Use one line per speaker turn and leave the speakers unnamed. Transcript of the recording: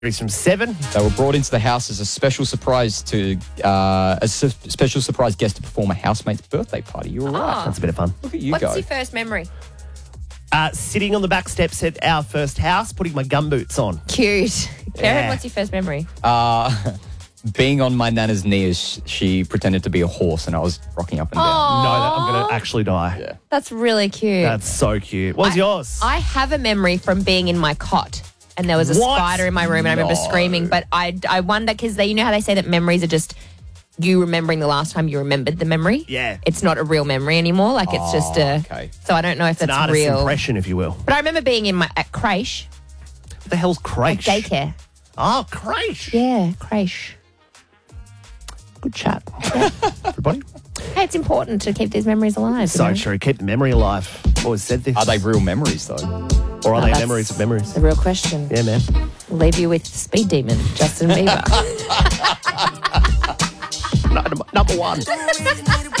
It's from 7.
They were brought into the house as a special surprise to special surprise guest to perform a housemate's birthday party. You were right.
That's a bit of fun.
Look at you
What's
go.
your first memory?
Sitting on the back steps at our first house, putting my gumboots on.
Cute. Karen,
Yeah.
what's your first memory?
Being on my nana's knee as she pretended to be a horse and I was rocking up and down.
No, I'm going to actually die.
Yeah.
That's really cute.
That's so cute. What's yours?
I have a memory from being in my cot. And there was a
What?
spider in my room, and I remember
No.
screaming. But I wonder, because you know how they say that memories are just you remembering the last time you remembered the memory?
Yeah.
It's not a real memory anymore. Like, it's just a...
okay.
So I don't know if
An
that's
artist's
real.
impression, if you will.
But I remember being at creche,
What the hell's creche?
daycare.
Oh, creche.
Yeah, creche.
Good chat. Everybody.
Hey, it's important to keep these memories alive.
So
you know?
true. Keep the memory alive. Always said this.
Are they real memories, though?
Or are they
that's-
memories of memories?
The real question.
Yeah, man.
We'll leave you with Speed Demon, Justin Bieber.
Number 1.